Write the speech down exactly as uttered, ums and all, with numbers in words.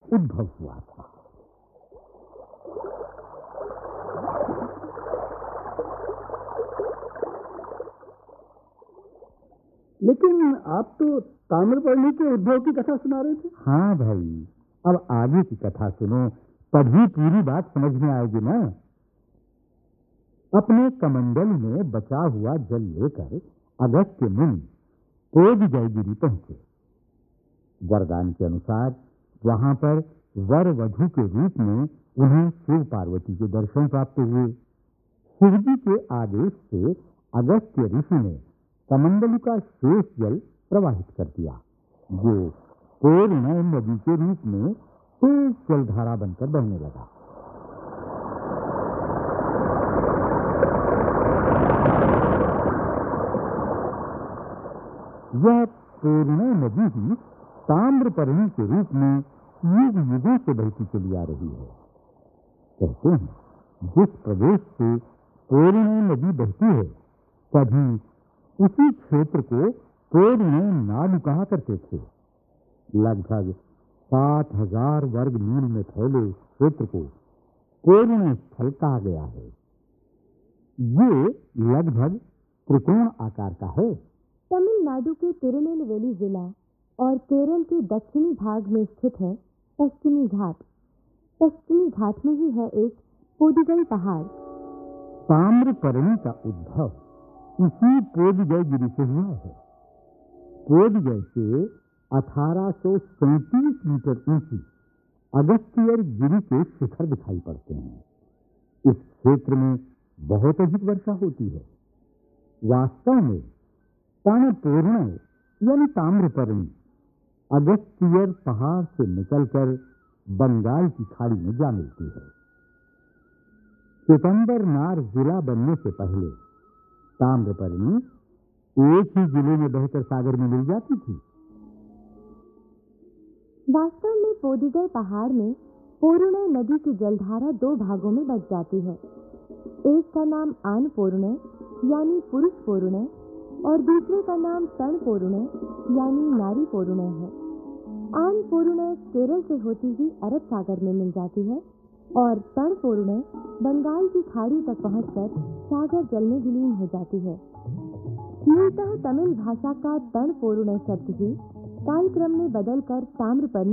उद्भव हुआ था। लेकिन आप तो ताम्रपर्णी के उद्भव की कथा सुना रहे थे। हाँ भाई, अब आगे की कथा सुनो, तभी पूरी बात समझ में आएगी ना। अपने कमंडल में बचा हुआ जल लेकर अगस्त्य मुनि पोदिगयगिरि पहुंचे। वरदान के अनुसार वहां पर वर वधू के रूप में उन्हें शिव पार्वती के दर्शन प्राप्त हुए। शिवजी के आदेश से अगस्त्य ऋषि ने कमंडलू का शेष जल प्रवाहित कर दिया, जो पूर्ण नदी के रूप में तेज जलधारा बनकर बहने लगा। यह पूर्ण नदी ही ताम्रपर्णी के रूप में युग युगों से बहती चली आ रही है। कहते हैं, जिस प्रदेश से पूर्ण नदी बहती है, तभी उसी क्षेत्र को पूर्ण नाडु कहा करते थे। लगभग सात हजार वर्ग मील में फैले इस क्षेत्र को पूर्ण स्थल कहा गया है। ये लगभग त्रिकोण आकार का है। तमिलनाडु के तिरुनेलवेली जिला और केरल के दक्षिणी भाग में स्थित है पश्चिमी घाट। पश्चिमी घाट में ही है एक पोदिगई पहाड़। ताम्रपर्णी का उद्भव इसी पोदिगयगिरि से हुआ है। पोदिगय से अठारह सौ सैंतीस मीटर ऊंची अगस्त्यगिरि के शिखर दिखाई पड़ते हैं। इस क्षेत्र में बहुत अधिक वर्षा होती है। वास्तव में तणपूर्ण यानी ताम्रपर्णी अगस्त्यर पहाड़ से निकलकर बंगाल की खाड़ी में जा मिलती है। सिकंदरनार जिला बनने से पहले ताम्रपर्णी एक ही जिले में बहकर सागर में मिल जाती थी। वास्तव में पोदिगई पहाड़ में पूर्ण नदी की जलधारा दो भागों में बट जाती है। एक का नाम आनपूर्ण यानी पुरुष पूर्ण और दूसरे का नाम तणपूर्ण यानी नारी पूर्ण है। आनपूर्ण केरल से होती हुई अरब सागर में मिल जाती है और तणपूर्ण बंगाल की खाड़ी तक पहुंचकर सागर जल में विलीन हो जाती है। मूलतः तमिल भाषा का तणपूर्ण शब्द ही कालक्रम में बदलकर ताम्रपर्णी